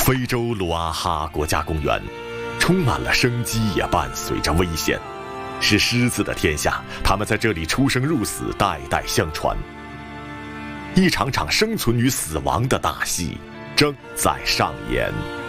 非洲鲁阿哈国家公园，充满了生机，也伴随着危险。是狮子的天下，它们在这里出生入死，代代相传。一场场生存与死亡的大戏正在上演。